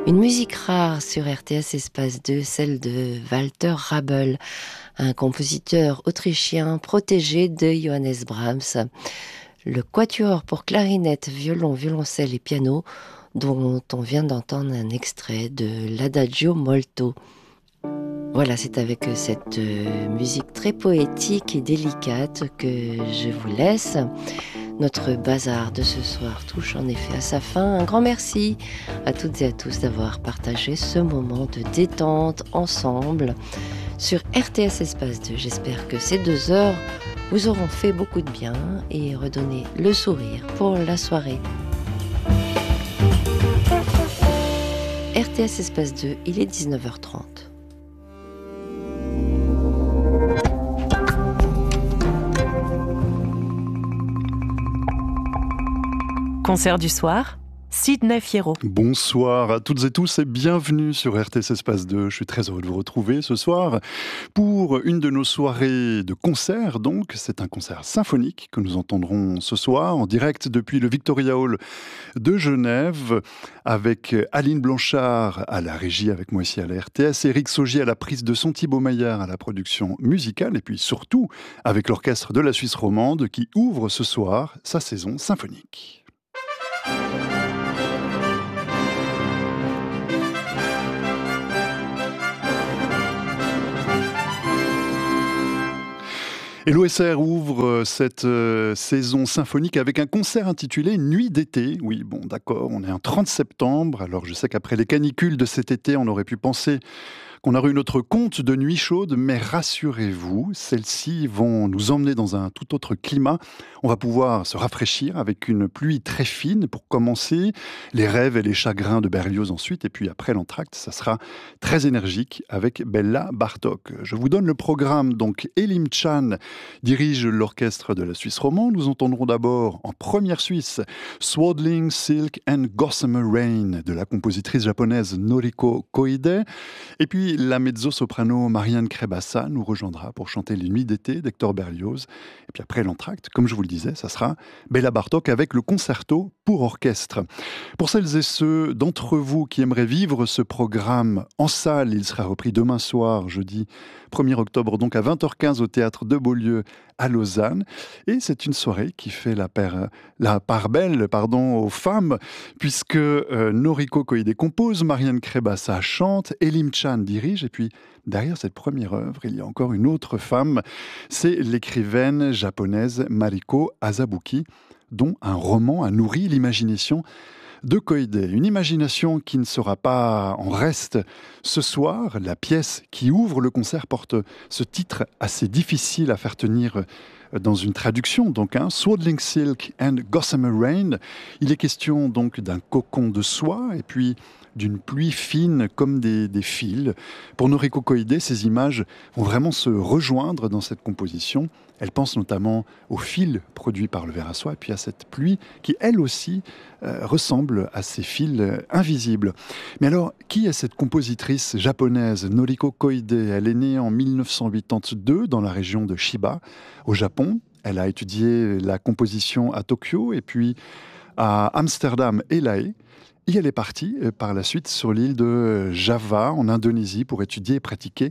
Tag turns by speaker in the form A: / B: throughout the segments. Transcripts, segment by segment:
A: Une musique rare sur RTS Espace 2, celle de Walter Rabel, un compositeur autrichien protégé de Johannes Brahms. Le quatuor pour clarinette, violon, violoncelle et piano, dont on vient d'entendre un extrait de l'Adagio molto. Voilà, c'est avec cette musique très poétique et délicate que je vous laisse. Notre bazar de ce soir touche en effet à sa fin. Un grand merci à toutes et à tous d'avoir partagé ce moment de détente ensemble sur RTS Espace 2. J'espère que ces 2 heures vous auront fait beaucoup de bien et redonné le sourire pour la soirée. RTS Espace 2, il est 19h30.
B: Concert du soir, Sidney Fierro.
C: Bonsoir à toutes et tous et bienvenue sur RTS Espace 2. Je suis très heureux de vous retrouver ce soir pour une de nos soirées de concert. Donc, c'est un concert symphonique que nous entendrons ce soir en direct depuis le Victoria Hall de Genève avec Aline Blanchard à la régie avec moi ici à la RTS, Éric Saugier à la prise de son, Thibaut Maillard à la production musicale et puis surtout avec l'orchestre de la Suisse romande qui ouvre ce soir sa saison symphonique. Et l'OSR ouvre cette saison symphonique avec un concert intitulé Nuit d'été. Oui, bon, d'accord, on est un 30 septembre, alors je sais qu'après les canicules de cet été, on aurait pu penser qu'on aurait eu notre compte de nuit chaude, mais rassurez-vous, celles-ci vont nous emmener dans un tout autre climat. On va pouvoir se rafraîchir avec une pluie très fine pour commencer, les rêves et les chagrins de Berlioz ensuite, et puis après l'entracte, ça sera très énergique avec Béla Bartók. Je vous donne le programme, donc Elim Chan dirige l'orchestre de la Suisse romande. Nous entendrons d'abord en première Suisse Swaddling Silk and Gossamer Rain de la compositrice japonaise Noriko Koide, et puis la mezzo-soprano Marianne Krebassa nous rejoindra pour chanter Les Nuits d'été d'Hector Berlioz. Et puis après l'entracte, comme je vous le disais, ça sera Béla Bartók avec le concerto pour orchestre. Pour celles et ceux d'entre vous qui aimeraient vivre ce programme en salle, il sera repris demain soir, jeudi 1er octobre, donc à 20h15 au Théâtre de Beaulieu à Lausanne. Et c'est une soirée qui fait la part belle aux femmes, puisque Noriko Koide compose, Marianne Krebassa chante, Elim Chan dirige, et puis derrière cette première œuvre, il y a encore une autre femme, c'est l'écrivaine japonaise Mariko Asabuki, dont un roman a nourri l'imagination de Koide. Une imagination qui ne sera pas en reste ce soir. La pièce qui ouvre le concert porte ce titre assez difficile à faire tenir dans une traduction, donc Swaddling Silk and Gossamer Rain. Il est question donc d'un cocon de soie et puis d'une pluie fine comme des fils. Pour Noriko Koide, ces images vont vraiment se rejoindre dans cette composition. Elle pense notamment aux fils produits par le ver à soie et puis à cette pluie qui, elle aussi, ressemble à ces fils invisibles. Mais alors, qui est cette compositrice japonaise, Noriko Koide? Elle est née en 1982 dans la région de Chiba, au Japon. Elle a étudié la composition à Tokyo et puis à Amsterdam et La Haye. Et elle est partie par la suite sur l'île de Java, en Indonésie, pour étudier et pratiquer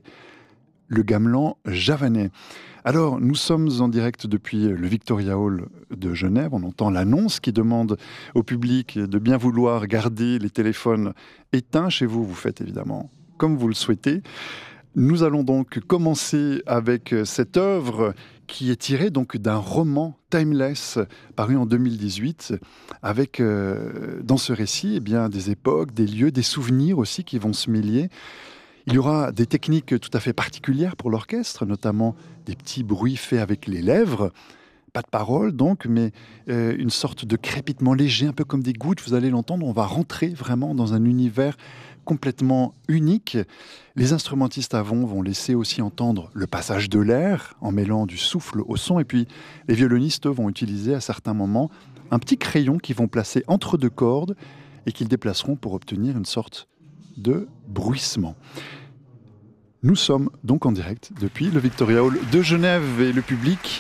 C: le gamelan javanais. Alors, nous sommes en direct depuis le Victoria Hall de Genève. On entend l'annonce qui demande au public de bien vouloir garder les téléphones éteints. Chez vous, vous faites évidemment comme vous le souhaitez. Nous allons donc commencer avec cette œuvre qui est tirée donc d'un roman Timeless paru en 2018 avec dans ce récit eh bien, des époques, des lieux, des souvenirs aussi qui vont se mêler. Il y aura des techniques tout à fait particulières pour l'orchestre, notamment des petits bruits faits avec les lèvres. Pas de parole donc, mais une sorte de crépitement léger, un peu comme des gouttes, vous allez l'entendre. On va rentrer vraiment dans un univers complètement unique. Les instrumentistes avant vont laisser aussi entendre le passage de l'air en mêlant du souffle au son. Et puis les violonistes vont utiliser à certains moments un petit crayon qu'ils vont placer entre 2 cordes et qu'ils déplaceront pour obtenir une sorte de bruissement. Nous sommes donc en direct depuis le Victoria Hall de Genève et le public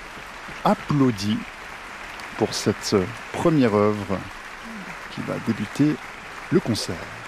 C: applaudit pour cette première œuvre qui va débuter le concert.